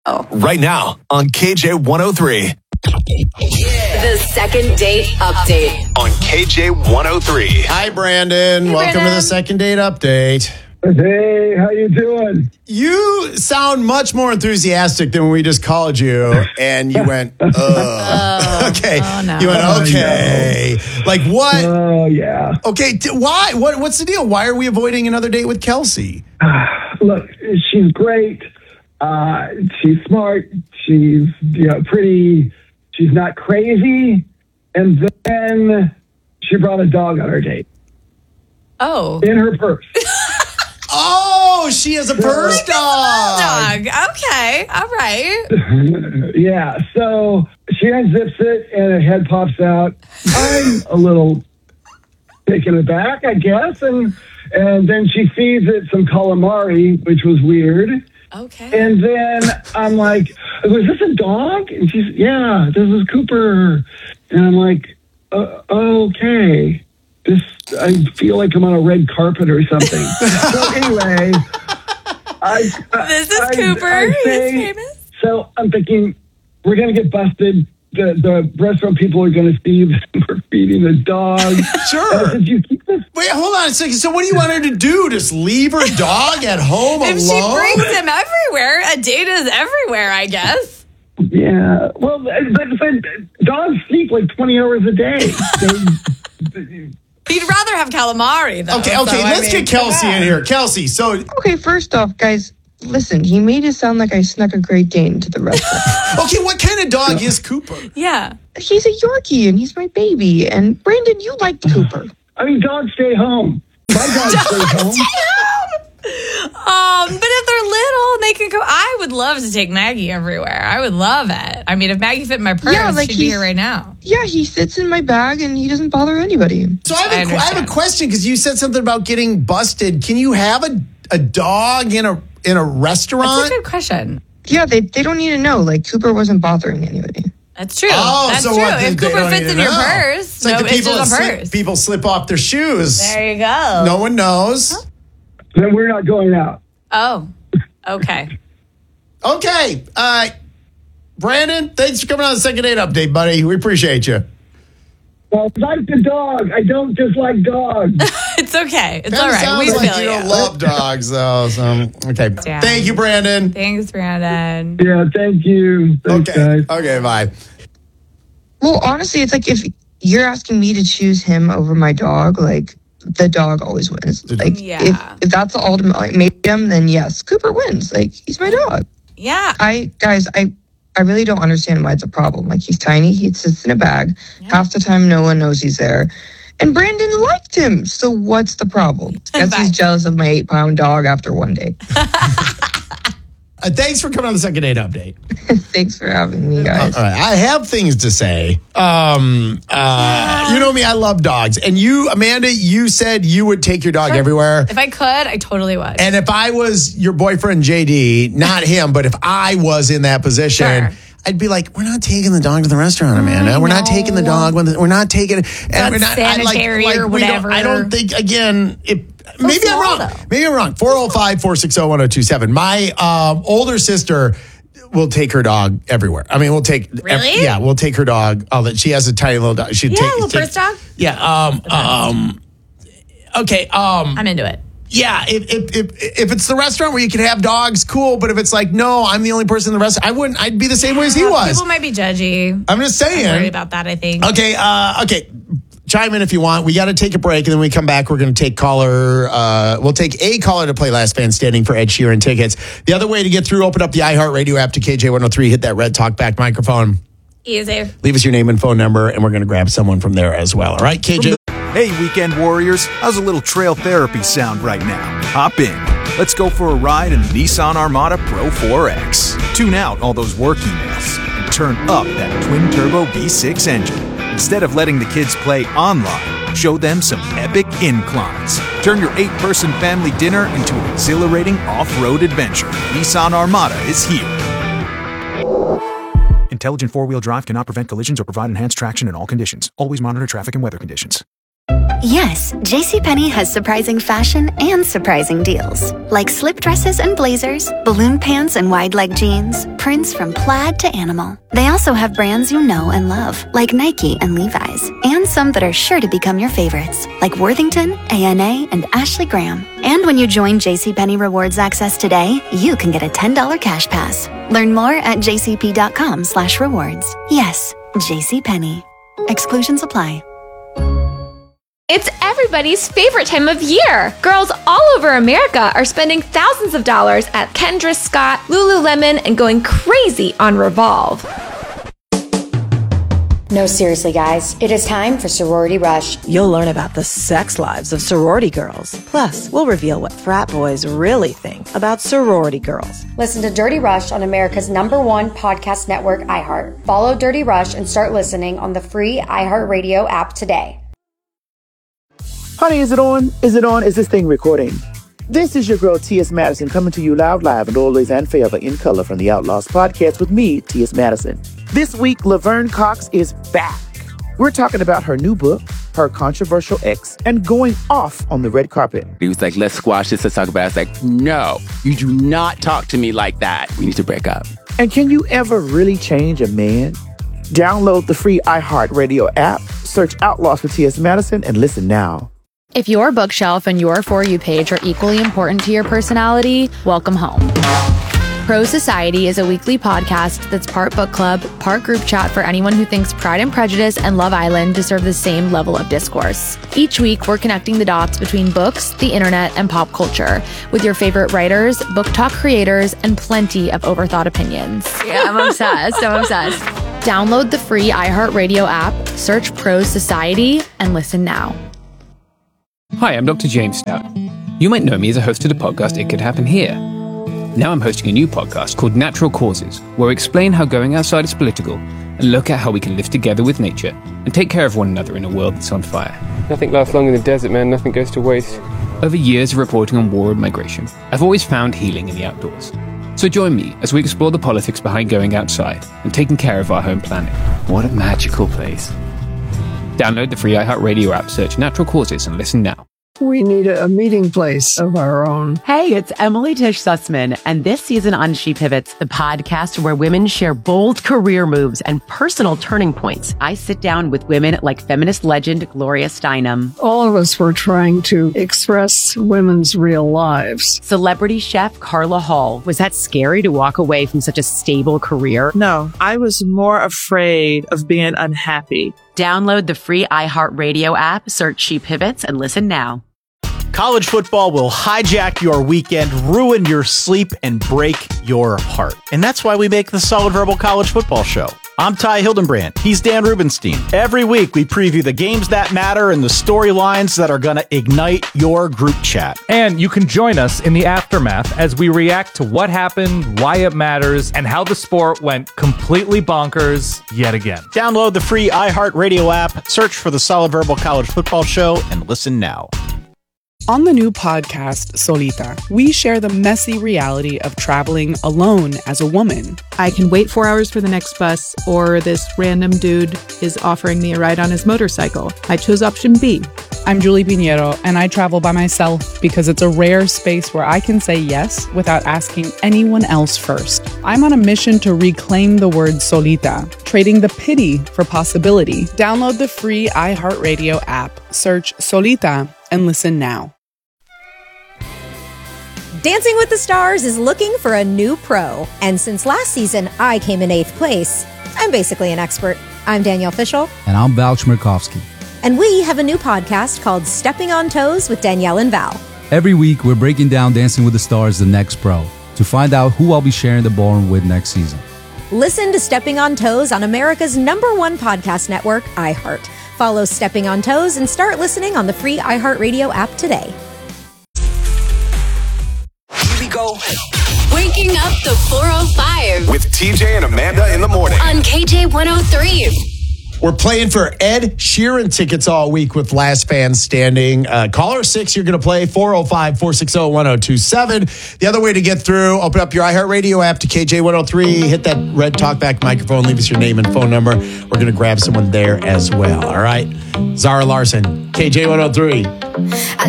Right now on KJ 103. The second date update On KJ 103. Hi, Brandon. Hey, Welcome Brandon. to the second date update. Hey, how you doing? You sound much more enthusiastic than when we just called you, and you went, ugh. Okay. Oh, no. You went, okay. Like, what? Oh, yeah. Okay, why? What's the deal? Why are we avoiding another date with Kelsey? Look, she's great. She's smart. She's pretty. She's not crazy. And then she brought a dog on her date Oh. in her purse. Oh, she has a purse dog. Dog. Okay. All right. Yeah, so she unzips it and her head pops out. I'm a little taken aback, I guess. And then she feeds it some calamari, which was weird. Okay. And then I'm like, was this a dog? And she's, yeah, this is Cooper. And I'm like, okay. I feel like I'm on a red carpet or something. So anyway, This is Cooper. He's famous. So I'm thinking, we're going to get busted. The restaurant people are going to see that we're feeding the dog. Sure. Did you keep this? Wait, hold on a second. So what do you want her to do? Just leave her dog at home alone? If she brings him everywhere, a date is everywhere, I guess. Yeah. Well, but dogs sleep like 20 hours a day. You'd rather have calamari, though. Okay, so, I let's mean, get Kelsey in here. Kelsey, so... Okay, first off, guys, listen, he made it sound like I snuck a Great Dane into the restaurant. Okay, what kind of dog is Cooper? Yeah. He's a Yorkie, and he's my baby. And Brandon, you liked Cooper. I mean, dogs stay home. My dog stays home. But if they're little and they can go, I would love to take Maggie everywhere. I would love it. I mean, if Maggie fit in my purse, Yeah, like she'd be here right now. Yeah, he sits in my bag, and he doesn't bother anybody. So I have a understand. question, because you said something about getting busted. Can you have a dog in a restaurant? That's a good question. Yeah, they don't need to know. Like, Cooper wasn't bothering anybody. That's true. Oh, That's so true. what, If they Cooper don't fits need in to your know. purse, It's like no, the it's just a purse. people slip off their shoes. There you go. No one knows. Then we're not going out. Oh, okay. Okay. Brandon, thanks for coming on the second date update, buddy. We appreciate you. Well, like the dog. I don't dislike dogs. It's okay. It's Kinda all right. sounds We like feel you you. don't love dogs, though. So, okay. Yeah. Thank you, Brandon. Thanks, Brandon. Yeah, thank you. Thanks, Okay. guys. Okay, bye. Well, honestly, it's like if you're asking me to choose him over my dog, like, the dog always wins. Like, Yeah. if that's the ultimatum, then yes, Cooper wins. Like, he's my dog. Yeah. I really don't understand why it's a problem. Like, he's tiny, he sits in a bag. Half the time, no one knows he's there. And Brandon liked him. So what's the problem? Guess Bye. he's jealous of my 8-pound dog after one day. Thanks for coming on the second date update. Thanks for having me, guys. All right, I have things to say. You know me, I love dogs. And you, Amanda, you said you would take your dog everywhere. If I could, I totally would. And if I was your boyfriend, JD, not him, but if I was in that position, Sure. I'd be like, we're not taking the dog to the restaurant, Amanda. We're not taking the dog. We're not taking it. And Not we're not sanitary or we don't- whatever. I don't think, again, maybe I'm small, wrong. though. Maybe I'm wrong. 405-460-1027. My older sister will take her dog everywhere. I mean, we'll take Really? we'll take her dog. She has a tiny little dog. She'd Yeah, take, little purse dog? Yeah. Okay. I'm into it. Yeah, if it's the restaurant where you can have dogs, cool. But if it's like, no, I'm the only person in the restaurant, I wouldn't. I'd be the same way as he was. People might be judgy. I'm just saying. I'm worried about that, I think. Okay. Chime in if you want. We got to take a break, and then when we come back, we're going to take caller. We'll take a caller to play Last Man Standing for Ed Sheeran tickets. The other way to get through: open up the iHeartRadio app to KJ103, hit that red talkback microphone, Easy. leave us your name and phone number, and we're going to grab someone from there as well. All right, KJ. Hey, weekend warriors, how's a little trail therapy sound right now? Hop in. Let's go for a ride in the Nissan Armada Pro 4X. Tune out all those work emails and turn up that twin-turbo V6 engine. Instead of letting the kids play online, show them some epic inclines. Turn your 8-person family dinner into an exhilarating off-road adventure. Nissan Armada is here. Intelligent four-wheel drive cannot prevent collisions or provide enhanced traction in all conditions. Always monitor traffic and weather conditions. Yes, JCPenney has surprising fashion and surprising deals. Like slip dresses and blazers, balloon pants and wide leg jeans, prints from plaid to animal. They also have brands you know and love, like Nike and Levi's, and some that are sure to become your favorites, like Worthington, A&A, and Ashley Graham. And when you join JCPenney Rewards Access today, you can get a $10 cash pass. Learn more at jcp.com/rewards. Yes, JCPenney. Exclusions apply. It's everybody's favorite time of year. Girls all over America are spending thousands of dollars at Kendra Scott, Lululemon, and going crazy on Revolve. No, seriously, guys. It is time for Sorority Rush. You'll learn about the sex lives of sorority girls. Plus, we'll reveal what frat boys really think about sorority girls. Listen to Dirty Rush on America's #1 podcast network, iHeart. Follow Dirty Rush and start listening on the free iHeartRadio app today. Honey, is it on? Is it on? Is this thing recording? This is your girl, T.S. Madison, coming to you loud, live, and always and forever in color from the Outlaws podcast with me, T.S. Madison. This week, Laverne Cox is back. We're talking about her new book, her controversial ex, and going off on the red carpet. He was like, let's squash this, let's talk about it. I was like, no, you do not talk to me like that. We need to break up. And can you ever really change a man? Download the free iHeartRadio app, search Outlaws with T.S. Madison, and listen now. If your bookshelf and your For You page are equally important to your personality, welcome home. Pro Society is a weekly podcast that's part book club, part group chat for anyone who thinks Pride and Prejudice and Love Island deserve the same level of discourse. Each week, we're connecting the dots between books, the internet, and pop culture with your favorite writers, book talk creators, and plenty of overthought opinions. Yeah, I'm obsessed. Download the free iHeartRadio app, search Pro Society, and listen now. Hi, I'm Dr. James Stout. You might know me as a host of the podcast It Could Happen Here. Now I'm hosting a new podcast called Natural Causes, where we explain how going outside is political and look at how we can live together with nature and take care of one another in a world that's on fire. Nothing lasts long in the desert, man. Nothing goes to waste. Over years of reporting on war and migration, I've always found healing in the outdoors. So join me as we explore the politics behind going outside and taking care of our home planet. What a magical place. Download the free iHeartRadio app, search Natural Causes, and listen now. We need a meeting place of our own. Hey, it's Emily Tish Sussman, and this season on She Pivots, the podcast where women share bold career moves and personal turning points. I sit down with women like feminist legend Gloria Steinem. All of us were trying to express women's real lives. Celebrity chef Carla Hall. Was that scary to walk away from such a stable career? No, I was more afraid of being unhappy. Download the free iHeartRadio app, search She Pivots, and listen now. College football will hijack your weekend, ruin your sleep, and break your heart. And that's why we make the Solid Verbal College Football Show. I'm Ty Hildenbrand. He's Dan Rubenstein. Every week, we preview the games that matter and the storylines that are going to ignite your group chat. And you can join us in the aftermath as we react to what happened, why it matters, and how the sport went completely bonkers yet again. Download the free iHeartRadio app, search for the Solid Verbal College Football Show, and listen now. On the new podcast, Solita, we share the messy reality of traveling alone as a woman. I can wait 4 hours for the next bus, or this random dude is offering me a ride on his motorcycle. I chose option B. I'm Julie Pinheiro, and I travel by myself because it's a rare space where I can say yes without asking anyone else first. I'm on a mission to reclaim the word solita, trading the pity for possibility. Download the free iHeartRadio app, search Solita, and listen now. Dancing with the Stars is looking for a new pro. And since last season, I came in 8th place. I'm basically an expert. I'm Danielle Fishel. And I'm Val Chmerkovsky. And we have a new podcast called Stepping on Toes with Danielle and Val. Every week, we're breaking down Dancing with the Stars, the next pro, to find out who I'll be sharing the ballroom with next season. Listen to Stepping on Toes on America's #1 podcast network, iHeart. Follow Stepping on Toes and start listening on the free iHeartRadio app today. Here we go. Waking up the 405 with TJ and Amanda in the morning on KJ 103. We're playing for Ed Sheeran tickets all week with Last Man Standing. Caller 6, you're going to play 405-460-1027. The other way to get through, open up your iHeartRadio app to KJ103, hit that red talkback microphone, leave us your name and phone number. We're going to grab someone there as well. All right. Zara Larson, KJ103.